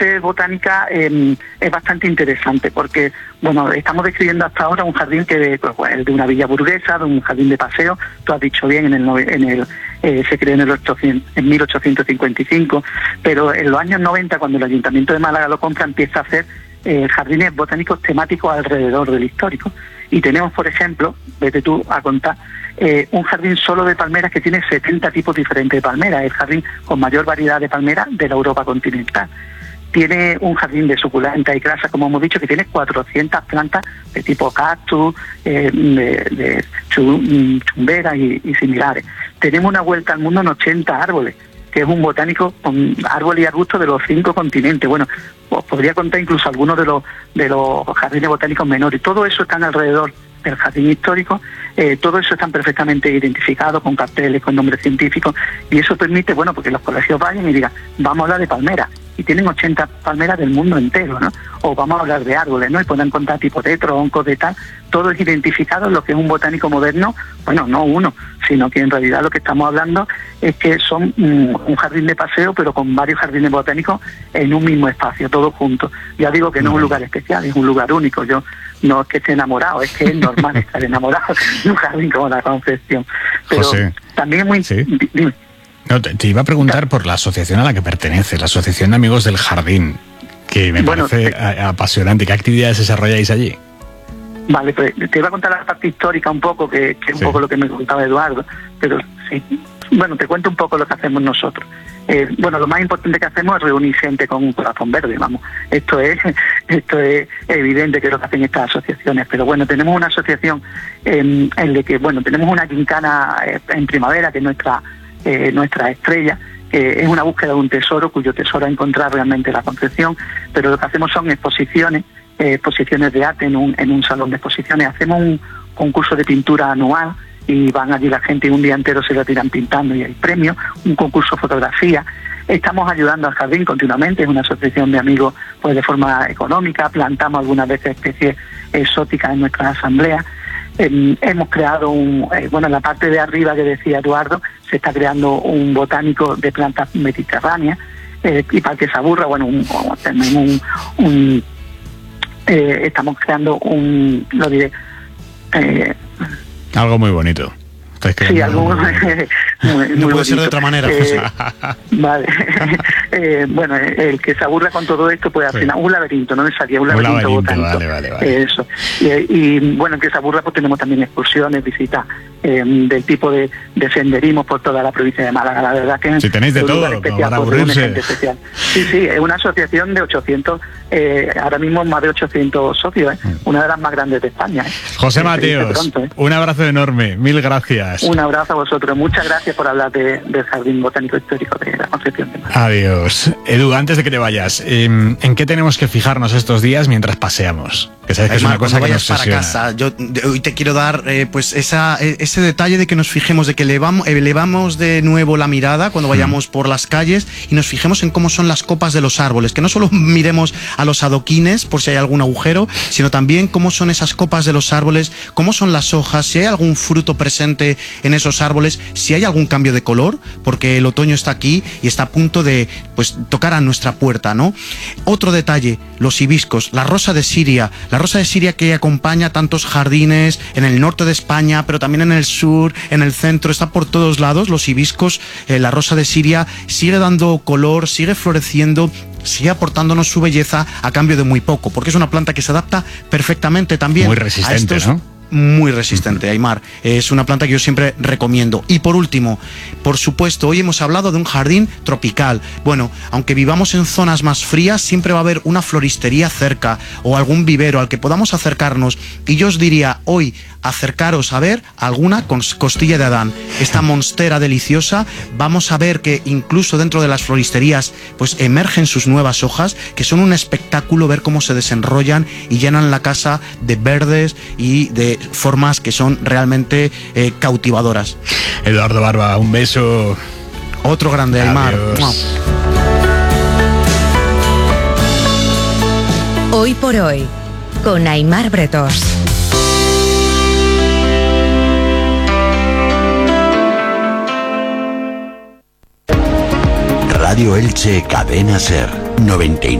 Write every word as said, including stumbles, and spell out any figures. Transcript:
parte botánica eh, es bastante interesante porque, bueno, estamos describiendo hasta ahora un jardín que pues, el de una villa burguesa, de un jardín de paseo. Tú has dicho bien, en el, en el eh, se creó en, el ochocientos, en mil ochocientos cincuenta y cinco, pero en los años noventa, cuando el Ayuntamiento de Málaga lo compra, empieza a hacer eh, jardines botánicos temáticos alrededor del histórico. Y tenemos, por ejemplo, vete tú a contar, eh, un jardín solo de palmeras que tiene setenta tipos diferentes de palmeras, el jardín con mayor variedad de palmeras de la Europa continental. Tiene un jardín de suculentas y grasas, como hemos dicho, que tiene cuatrocientas plantas de tipo cactus, eh, de, de chumberas y, y similares. Tenemos una vuelta al mundo en ochenta árboles, que es un botánico con árboles y arbustos de los cinco continentes. Bueno, os podría contar incluso algunos de los de los jardines botánicos menores. Todo eso están alrededor del jardín histórico, eh, todo eso están perfectamente identificados con carteles, con nombres científicos, y eso permite, bueno, porque los colegios vayan y digan, vamos a hablar de palmeras, y tienen ochenta palmeras del mundo entero, ¿no? O vamos a hablar de árboles, ¿no? Y puedan contar tipos de troncos, de tal, todo es identificado en lo que es un botánico moderno. Bueno, no uno, sino que en realidad lo que estamos hablando es que son mm, un jardín de paseo, pero con varios jardines botánicos en un mismo espacio, todos juntos. Ya digo que no es un lugar especial, es un lugar único. Yo no es que esté enamorado, es que es normal estar enamorado de un jardín como la Concepción. Pero José, también es muy... ¿sí? Dime. No, te, te iba a preguntar por la asociación a la que pertenece, la Asociación de Amigos del Jardín, que me bueno, parece te... apasionante. ¿Qué actividades desarrolláis allí? Vale, pues te iba a contar la parte histórica un poco, que, que es sí. un poco lo que me contaba Eduardo, pero sí. Bueno, te cuento un poco lo que hacemos nosotros. Eh, bueno, lo más importante que hacemos es reunir gente con un corazón verde, vamos. Esto es esto es evidente que es lo que hacen estas asociaciones, pero bueno, tenemos una asociación eh, en la que, bueno, tenemos una gincana eh, en primavera, que es nuestra, eh, nuestra estrella, que es una búsqueda de un tesoro, cuyo tesoro es encontrar realmente la Concepción, pero lo que hacemos son exposiciones, eh, exposiciones de arte en un, en un salón de exposiciones. Hacemos un concurso de pintura anual, y van allí la gente y un día entero se la tiran pintando y hay premios, un concurso de fotografía. Estamos ayudando al jardín continuamente, es una asociación de amigos pues de forma económica, plantamos algunas veces especies exóticas en nuestras asambleas. Eh, hemos creado un, eh, bueno, en la parte de arriba que decía Eduardo, se está creando un botánico de plantas mediterráneas, eh, y para que se aburra, bueno, un, un, un, un eh, estamos creando un, lo diré, eh, algo muy bonito. Sí, algo muy, muy, muy no puede bonito. ser de otra manera. Eh, vale. eh, bueno, el que se aburra con todo esto, pues al final, sí. un laberinto, no me salía un laberinto, un laberinto botánico. Vale, vale, vale. Eso. Y, y bueno, el que se aburra, pues tenemos también excursiones, visitas eh, del tipo de, de senderismo por toda la provincia de Málaga. La verdad que si tenéis de todo, para aburrirse. Sí, sí, es una asociación de ochocientos, eh, ahora mismo más de ochocientos socios, ¿eh? Una de las más grandes de España. ¿eh? José Mateos, pronto, ¿eh? Un abrazo enorme, mil gracias. Un abrazo a vosotros, muchas gracias por hablar de, del Jardín Botánico Histórico de la Concepción de Málaga. Adiós. Edu, antes de que te vayas, ¿en qué tenemos que fijarnos estos días mientras paseamos? Que sabes que es una cosa que nos para casa, yo hoy te quiero dar eh, pues esa, ese detalle de que nos fijemos, de que elevamos, elevamos de nuevo la mirada cuando vayamos mm. por las calles y nos fijemos en cómo son las copas de los árboles, que no solo miremos a los adoquines por si hay algún agujero, sino también cómo son esas copas de los árboles, cómo son las hojas, si hay algún fruto presente en esos árboles, si hay algún cambio de color, porque el otoño está aquí y está a punto de pues tocar a nuestra puerta, ¿no? Otro detalle, los hibiscos, la rosa de Siria, la rosa de Siria que acompaña tantos jardines en el norte de España, pero también en el sur, en el centro, está por todos lados, los hibiscos, eh, la rosa de Siria sigue dando color, sigue floreciendo, sigue aportándonos su belleza a cambio de muy poco, porque es una planta que se adapta perfectamente también muy resistente, a estos, ¿no? Muy resistente, Aymar. Es una planta que yo siempre recomiendo. Y por último, por supuesto, hoy hemos hablado de un jardín tropical. Bueno, aunque vivamos en zonas más frías, siempre va a haber una floristería cerca o algún vivero al que podamos acercarnos. Y yo os diría hoy, acercaros a ver alguna costilla de Adán. Esta monstera deliciosa, vamos a ver que incluso dentro de las floristerías pues emergen sus nuevas hojas, que son un espectáculo ver cómo se desenrollan y llenan la casa de verdes y de formas que son realmente eh, cautivadoras. Eduardo Barba, un beso. Otro grande, Aymar. Hoy por hoy, con Aymar Bretos. Radio Elche, Cadena Ser, noventa y nueve.